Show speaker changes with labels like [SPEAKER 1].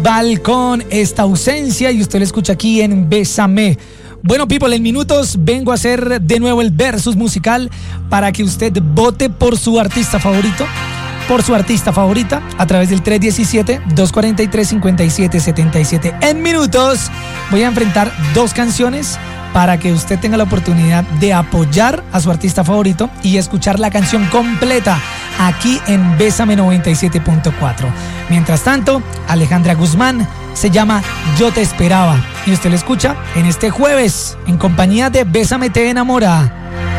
[SPEAKER 1] Balcón, esta ausencia, y usted lo escucha aquí en Bésame. Bueno, people, en minutos vengo a hacer de nuevo el versus musical para que usted vote por su artista favorito, por su artista favorita, a través del 317-243-5777. En minutos voy a enfrentar dos canciones para que usted tenga la oportunidad de apoyar a su artista favorito y escuchar la canción completa aquí en Bésame 97.4. Mientras tanto, Alejandra Guzmán se llama Yo te esperaba y usted lo escucha en este jueves en compañía de Bésame te enamora.